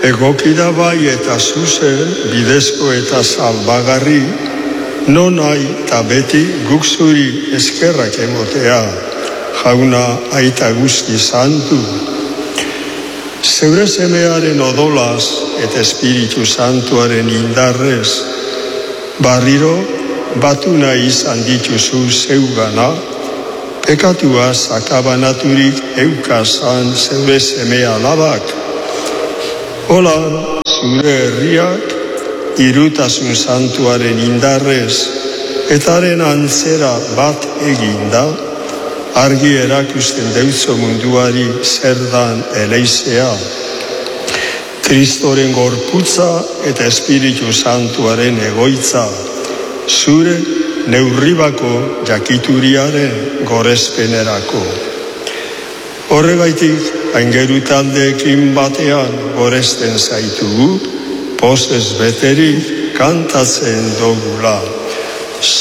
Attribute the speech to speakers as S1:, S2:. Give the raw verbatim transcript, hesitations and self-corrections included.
S1: Egokida bai eta zuzen, bidezko eta salbagarri, non nahi eta beti guk zuri eskerrak emotea, jauna aita guzti santu. Zeure semearen odolaz eta Espiritu Santuaren indarrez, barriro batu nahi izan dituzu zeugana, pekatua sakabanaturik eukazan zeure seme alabak. Holan, zure herriak, irutasun santuaren indarrez, etaren antzera bat eginda, argi erakusten deutzo munduari zer dan eleizea. Kristoren gorputza eta Espiritu Santuaren egoitza, zure neurribako jakituriaren gorezpenerako. Horregaitik, aingeru taldeekin batean goresten zaitugu, postez beterik kantatzen dogula.